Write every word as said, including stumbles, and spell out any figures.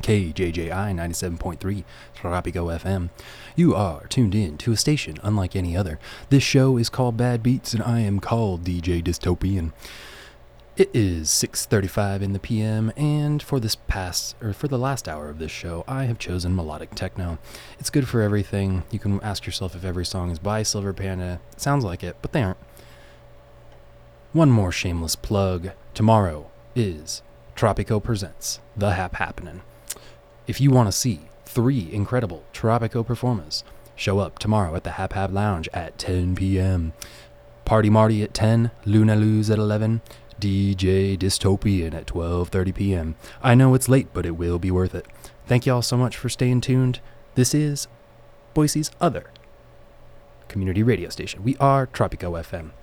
K J J I ninety-seven point three Tropico F M. You are tuned in to a station unlike any other. This show is called Bad Beats, and I am called D J Dystopian. It is six thirty-five in the P M, and for this past, or for the last hour of this show, I have chosen melodic techno. It's good for everything. You can ask yourself if every song is by Silver Panda. It sounds like it, but they aren't. One more shameless plug. Tomorrow is Tropico Presents The Hap Happening. If you want to see three incredible Tropico performers, show up tomorrow at the Hap Hap Lounge at ten p.m. Party Marty at ten, Luna Luz at eleven, D J Dystopian at twelve thirty p.m. I know it's late, but it will be worth it. Thank y'all so much for staying tuned. This is Boise's other community radio station. We are Tropico F M.